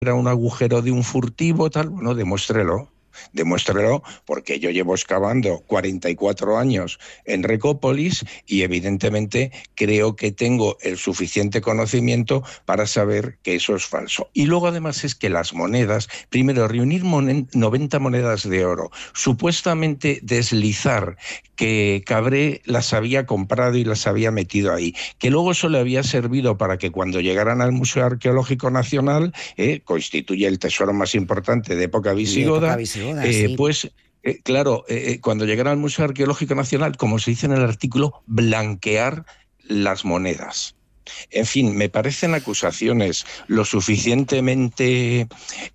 era un agujero de un furtivo, tal. Bueno, demuéstrelo. Demuéstrelo, porque yo llevo excavando 44 años en Recópolis y evidentemente creo que tengo el suficiente conocimiento para saber que eso es falso. Y luego además es que las monedas, primero reunir 90 monedas de oro, supuestamente deslizar que Cabré las había comprado y las había metido ahí, que luego eso le había servido para que cuando llegaran al Museo Arqueológico Nacional, constituye el tesoro más importante de época De época visigoda, visigoda, sí. pues claro, cuando llegara al Museo Arqueológico Nacional, como se dice en el artículo, blanquear las monedas. En fin, me parecen acusaciones lo suficientemente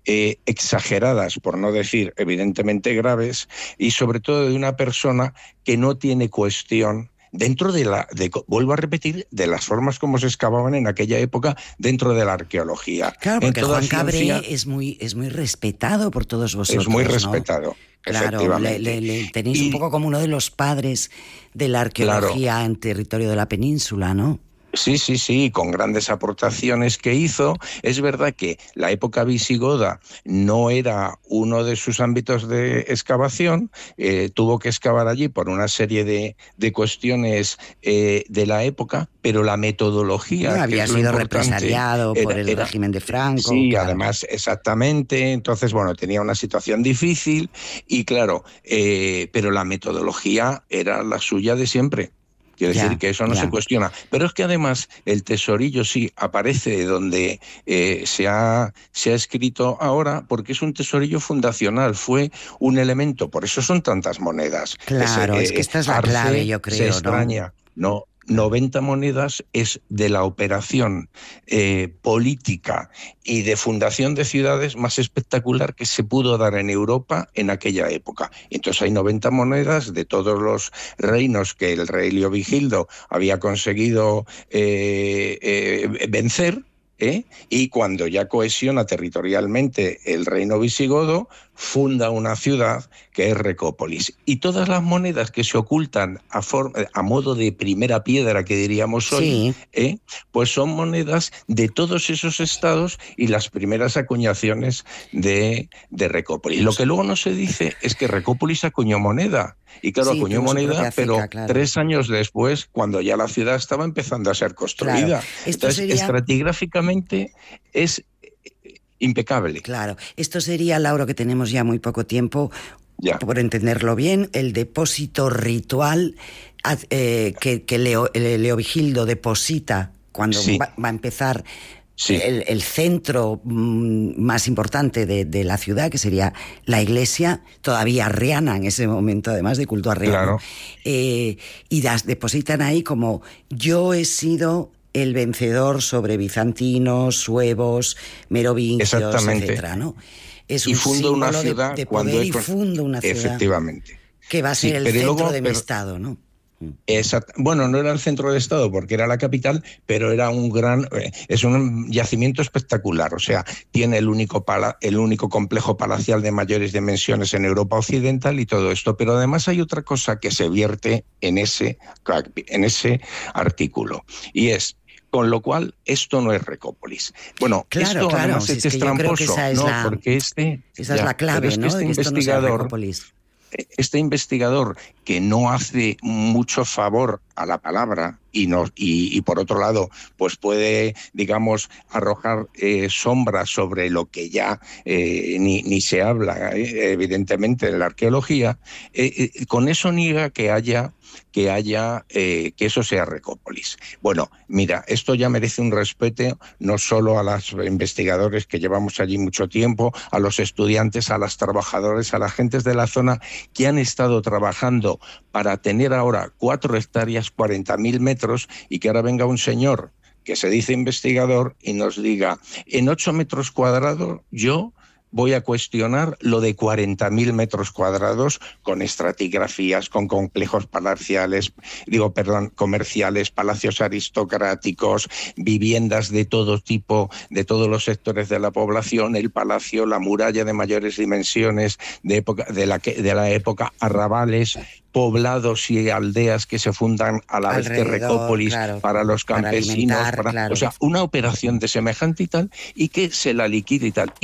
exageradas, por no decir evidentemente graves, y sobre todo de una persona que no tiene cuestión dentro vuelvo a repetir, de las formas como se excavaban en aquella época dentro de la arqueología. Claro, En porque toda Juan ciencia Cabré es muy respetado por todos es muy vosotros, ¿no? respetado, Claro, efectivamente. le tenéis un Y poco como uno de los padres de la claro, arqueología en territorio de la península, ¿no? sí, sí, sí, con grandes aportaciones que hizo. Es verdad que la época visigoda no era uno de sus ámbitos de excavación, tuvo que excavar allí por una serie de cuestiones de la época, pero la Bueno, metodología, que había es lo sido importante, represaliado por el era régimen de Franco, sí, claro. además, exactamente. Entonces, bueno, tenía una situación difícil y claro, pero la metodología era la suya de siempre. Quiero decir Ya, que eso no se ya. cuestiona. Pero es que además el tesorillo sí aparece donde se ha escrito ahora porque es un tesorillo fundacional, fue un elemento, por eso son tantas monedas. Claro, es que esta es la clave, Arce yo se creo, ¿no? extraña, no. Claro. 90 monedas es de la operación política y de fundación de ciudades más espectacular que se pudo dar en Europa en aquella época. Entonces hay 90 monedas de todos los reinos que el rey Leovigildo había conseguido vencer. Y cuando ya cohesiona territorialmente el reino visigodo, funda una ciudad que es Recópolis. Y todas las monedas que se ocultan a modo de primera piedra, que diríamos hoy, Sí, pues son monedas de todos esos estados y las primeras acuñaciones de Recópolis. Lo que luego no se dice es que Recópolis acuñó moneda. Y claro, sí, acuñó tuvo su moneda, propia ceca, pero claro. 3 años después, cuando ya la ciudad estaba empezando a ser Claro. construida. Esto Entonces, sería, estratigráficamente es impecable. claro, esto sería, Lauro, que tenemos ya muy poco tiempo, Ya, por entenderlo bien, el depósito ritual que Leovigildo deposita cuando sí, va a empezar sí, el centro más importante de la ciudad, que sería la iglesia, todavía arriana en ese momento, además de culto arriano, claro, y depositan ahí como: yo he sido el vencedor sobre bizantinos, suevos, merovingios, exactamente. etcétera, ¿no? Es Y un fundo una símbolo ciudad de cuando poder y fundo una ciudad efectivamente. que va a ser Sí, el pero centro luego, de mi estado, ¿no? bueno, no era el centro del estado porque era la capital, pero era es un yacimiento espectacular. O sea, tiene el único complejo palacial de mayores dimensiones en Europa Occidental y todo esto. Pero además hay otra cosa que se vierte en ese artículo y es: con lo cual, esto no es Recópolis. Bueno, Claro, esto claro, además si es es que es que yo creo que tramposo, ¿no? Porque esa es la pero clave, es que ¿no? De que esto no sea Recópolis. este investigador que no hace mucho favor a la palabra y por otro lado pues puede, digamos, arrojar sombras sobre lo que ya ni se habla evidentemente en la arqueología, con eso niega que eso sea Recópolis. Bueno, mira, esto ya merece un respeto no solo a los investigadores que llevamos allí mucho tiempo, a los estudiantes, a los trabajadores, a las gentes de la zona que han estado trabajando para tener ahora 4 hectáreas, 40.000 metros, y que ahora venga un señor que se dice investigador y nos diga: en 8 metros cuadrados yo voy a cuestionar lo de 40.000 metros cuadrados con estratigrafías, con complejos comerciales, palacios aristocráticos, viviendas de todo tipo, de todos los sectores de la población, el palacio, la muralla de mayores dimensiones de la época, arrabales, poblados y aldeas que se fundan a la vez que Alrededor, Recópolis claro, para los para campesinos, alimentar, o claro. sea, una operación de semejante y tal, y que se la liquide y tal.